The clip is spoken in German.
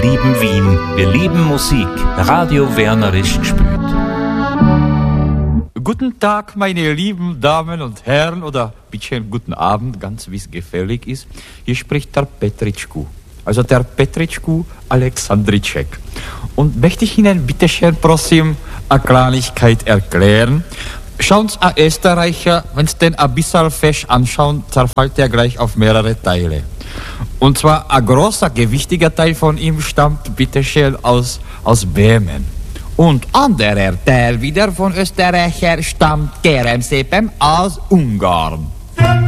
lieben Wien, wir lieben Musik. Radio Wernerisch gespielt. Guten Tag, meine lieben Damen und Herren, oder bisschen guten Abend, ganz wie es gefällig ist. Hier spricht der Petritschku, also der Petritschku Alexandritschek. Und möchte ich Ihnen bitte schön, prosim, eine Kleinigkeit erklären. Schauen Sie, ein Österreicher, wenn Sie den ein bisschen fesch anschauen, zerfällt er gleich auf mehrere Teile. Und zwar ein großer, gewichtiger Teil von ihm stammt bitteschön aus Böhmen. Und anderer Teil wieder von Österreicher stammt Keremszépen aus Ungarn.